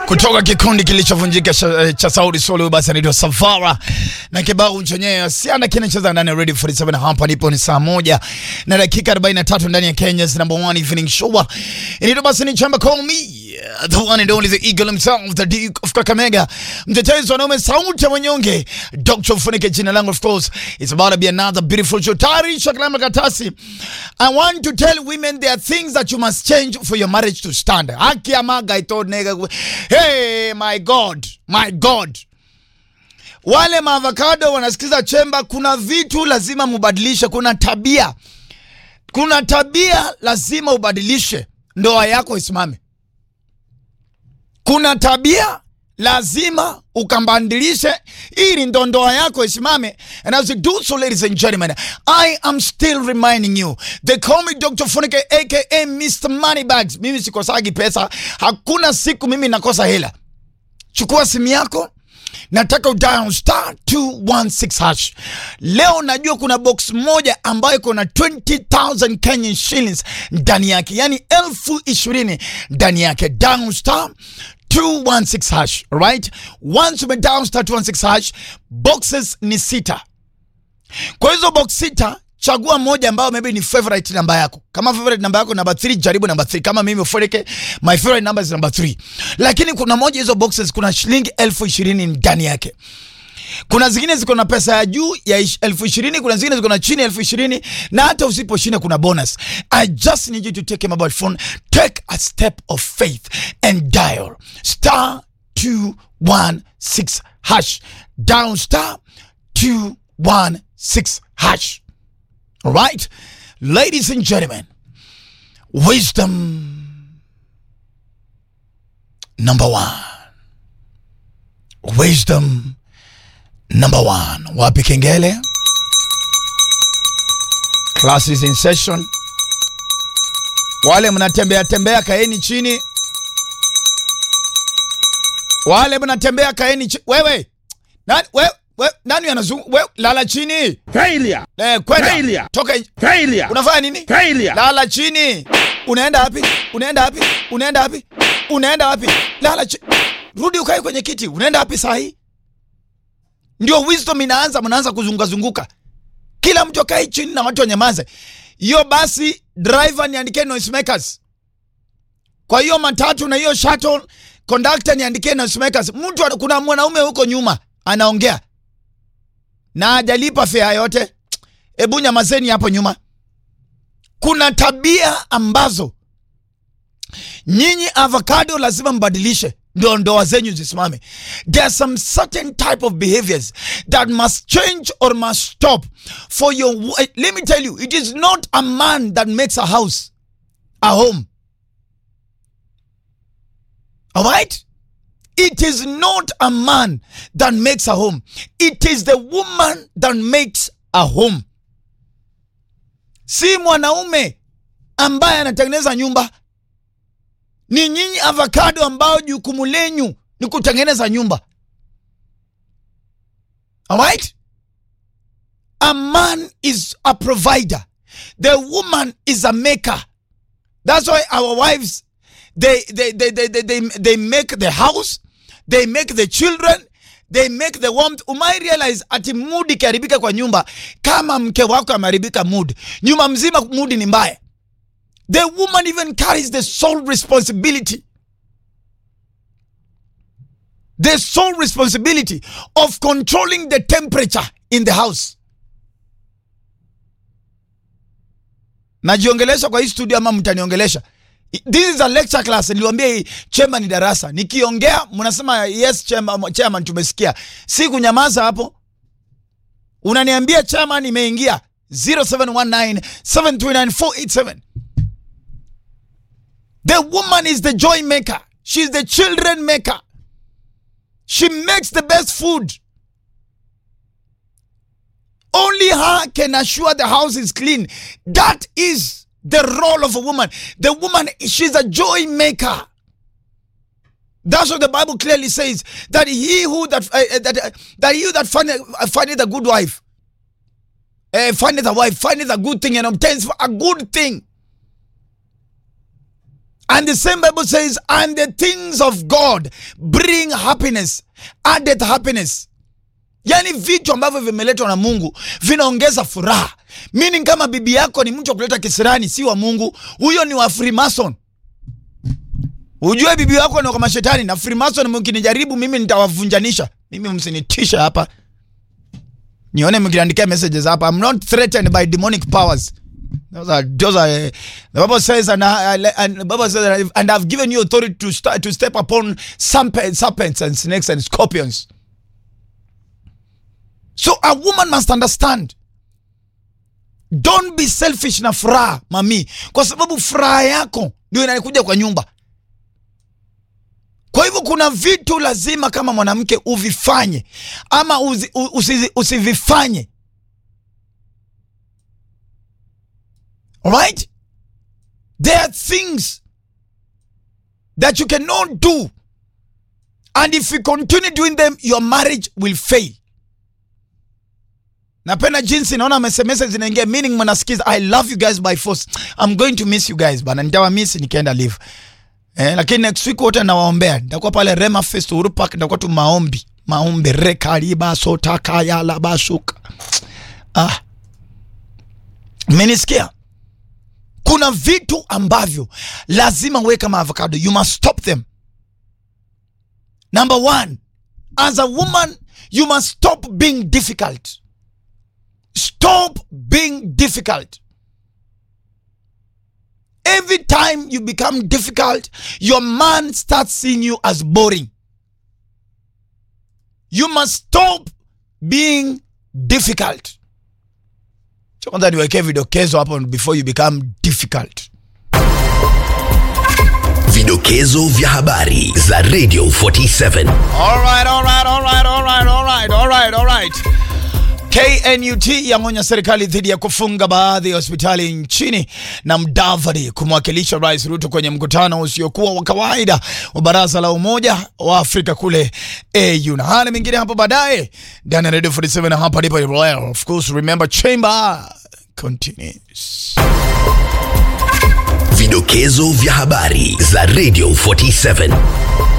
kutoka kikundi kilichovunjika cha Saudi Solo, basi anaitwa Savara na kibao chenyewe siana kinacheza ndani ya Radio 47. Hapa nipo ni saa 1 na dakika 43 ndani ya Kenya's number 1 evening show. Inaitwa basi ni Chamba Call Me, the one and only, the eagle himself, the Duke of Kakamega, mtetezi wa naume, sauti ya wanyonge, Dr. Funike jina langu. Of course, it's about to be another beautiful show. Tari Shaklama Katasi. I want to tell women there are things that you must change for your marriage to stand. Haki ya maga ito nega. Hey, my God, my God. Wale maavocado wanasikiza Chemba, kuna vitu lazima mubadilishe, kuna tabia lazima ubadilishe ndoa yako isimame. Kuna tabia lazima ukambandilishe ili ndoa yako isimame. And as you do so, ladies and gentlemen, I am still reminding you, they call me Dr. Funike aka Mr. Moneybags. Mimi sikosagi pesa, hakuna siku mimi nakosa hela. Chukua simu yako, nataka udial star 216 hash. Leo najua kuna box moja ambayo kuna 20,000 Kenyan shillings ndani yake, yani 20,000 ndani yake. Dial star 216 hash, right? Once you dial star 216 hash, boxes ni 6. Kwa hizo box 6, chagua moja ambayo maybe ni favorite namba yako. Kama favorite namba yako number 3, jaribu number 3. Kama mimi Funike, my favorite number is number 3. Lakini kuna moja hizo boxes kuna shilingi 20,000 ndani yake. Kuna zingine ziko na pesa ya juu ya 20,000, kuna zingine ziko na chini ya 20,000, na hata usiposhinda kuna bonus. I just need you to take a mobile phone, take a step of faith and dial star 216 hash. Dial star 216 hash. All right, ladies and gentlemen, wisdom number 1. Wisdom number 1. Wapi kengele? Class is in session. Wale mnatembea kaeni chini. Wale mnatembea kaeni chini. Wewe nani anazungu? Wewe lala chini. Failure. Kwenda. Failure. Toka. Failure. Unafanya nini? Failure. Lala chini. Unaenda wapi? Unaenda wapi? Lala chini. Rudi ukae kwenye kiti. Unaenda wapi saa hii? Ndio wisdom inaanza, mnaanza kuzunguka. Kila mtu akae chini na watu wanyamaze. Hiyo basi driver niandike noisemakers. Kwa hiyo matatu na hiyo shuttle conductor niandike noisemakers. Mtu, kuna mwanaume huko nyuma anaongea na hajalipa fare yote. Ebu nyamazeni hapo nyuma. Kuna tabia ambazo nyinyi avocado lazima mbadilishe ndoa zenyu zisimame. There's some certain type of behaviors that must change or must stop for your. Let me tell you, it is not a man that makes a house a home. All right? It is not a man that makes a home. It is the woman that makes a home. Si mwanaume ambaye anatengeneza nyumba. Ni nyinyi avocado ambao jukumu lenyu ni kutengeneza nyumba. All right? A man is a provider. The woman is a maker. That's why our wives, they make the house, they make the children, they make the warmth. Umai realize ati mood ikiharibika kwa nyumba, kama mke wako ameharibika mood, nyumba mzima mood ni mbaya. The woman even carries the sole responsibility. The sole responsibility of controlling the temperature in the house. Najiongelesha kwa hii studio ama mtaniongelesha? This is a lecture class. Niliwaambia Chemba ni darasa. Nikiongea mnasema yes chairman tumesikia. Si kunyamaza hapo. Unaniambia chairman imeingia. 0719-729-487. The woman is the joy maker. She's the children maker. She makes the best food. Only her can assure the house is clean. That is the role of a woman. The woman, she's a joy maker. That's what the Bible clearly says. That he that findeth a good wife, findeth a wife, findeth a good thing and obtains a good thing. And the same Bible says, and the things of God bring happiness, added happiness. Yani vitu ambavyo vimeletwa na Mungu vinaongeza furaha. Meaning kama bibi yako ni mtu kuleta kisirani, si wa Mungu, huyo ni wa Freemason. Ujue bibi yako ni kama shetani, na Freemason mkinijaribu mimi nitawavunjanisha. Mimi msinitisha hapa. Nione mkiandikia messages hapa. I'm not threatened by demonic powers. Those are the Bible says, and the Bible says, and I've given you authority to step upon serpents and snakes and scorpions. So a woman must understand. Don't be selfish na furaha, mami. Kwa sababu furaha yako ndio inakuja kwa nyumba. Kwa hivyo kuna vitu lazima kama mwanamke uvifanye ama usivifanye. Alright? There are things that you cannot do. And if you continue doing them, your marriage will fail. Napenda jinsi naona messages zinaingia, meaning mnasikiza, I love you guys by force. I'm going to miss you guys, bana nitawa miss nikienda live. Lakini next week wote nawaombea. Nitakuwa pale Rema Fest Uhuru Park, nitakuwa tu maombi rekariba sotaka ya labashuka. Mmenisikia? Kuna vitu ambavyo lazima wewe kama avocado, you must stop them. Number one, as a woman, you must stop being difficult. Stop being difficult. Every time you become difficult, your man starts seeing you as boring. You must stop being difficult. Kwanza niweke vidokezo hapo before you become difficult. Vidokezo vya habari za Radio 47. Alright. KNUT yaonya serikali dhidi ya kufunga baadhi ya hospitali nchini na Mudavadi kumwakilisha Rais Ruto kwenye mkutano usiokuwa wa kawaida wa Baraza la Umoja wa Afrika kule AU. Na hali mingine hapo baadaye. Dana Radio 47 hapa ndipo Royal. Of course, remember Chamber continues. Vidokezo vya habari za Radio 47.